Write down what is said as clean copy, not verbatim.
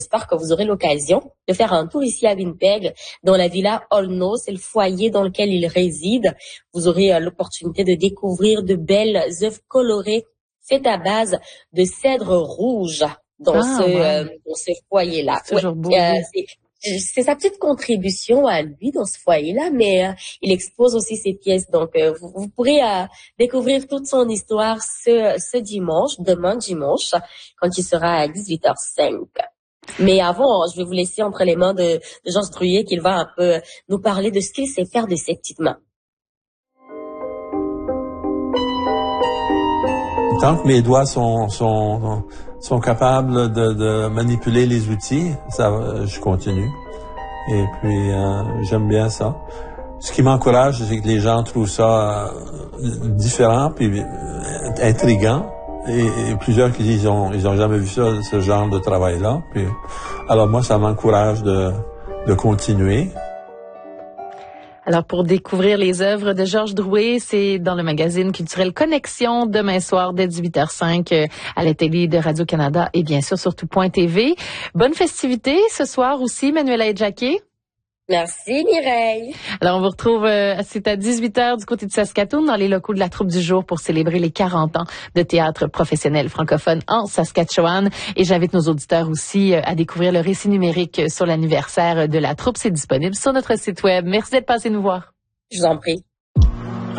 J'espère que vous aurez l'occasion de faire un tour ici à Winnipeg, dans la villa Olno. C'est le foyer dans lequel il réside. Vous aurez l'opportunité de découvrir de belles œuvres colorées faites à base de cèdre rouge dans ce foyer-là. C'est toujours beau. C'est sa petite contribution à lui dans ce foyer-là, mais il expose aussi ses pièces. Donc, vous pourrez découvrir toute son histoire demain dimanche, quand il sera à 18h05. Mais avant, je vais vous laisser entre les mains de Jean Struyer, qu'il va un peu nous parler de ce qu'il sait faire de ses petites mains. Tant que mes doigts sont capables de manipuler les outils, je continue. Et puis, j'aime bien ça. Ce qui m'encourage, c'est que les gens trouvent ça différent puis intriguant. Et plusieurs qui disent ils ont jamais vu ça, ce genre de travail-là. Puis, alors moi, ça m'encourage de continuer. Alors, pour découvrir les œuvres de Georges Drouet, c'est dans le magazine culturel Connexion, demain soir dès 18h05 à la télé de Radio-Canada et bien sûr sur tout.tv. Bonne festivité ce soir aussi, Manuela et Jackie. Merci Mireille. Alors, on vous retrouve, c'est à 18h du côté de Saskatoon, dans les locaux de la Troupe du Jour pour célébrer les 40 ans de théâtre professionnel francophone en Saskatchewan. Et j'invite nos auditeurs aussi à découvrir le récit numérique sur l'anniversaire de la troupe. C'est disponible sur notre site web. Merci d'être passé nous voir. Je vous en prie.